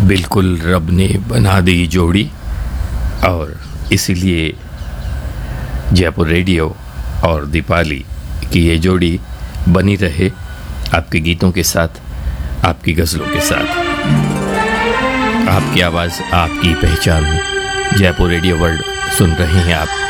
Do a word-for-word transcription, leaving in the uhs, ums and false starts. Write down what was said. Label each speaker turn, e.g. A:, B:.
A: बिल्कुल रब ने बना दी जोड़ी, और इसीलिए जयपुर रेडियो और दीपाली की ये जोड़ी बनी रहे आपके गीतों के साथ, आपकी गज़लों के साथ। आपकी आवाज़, आपकी पहचान, जयपुर रेडियो वर्ल्ड सुन रहे हैं आप।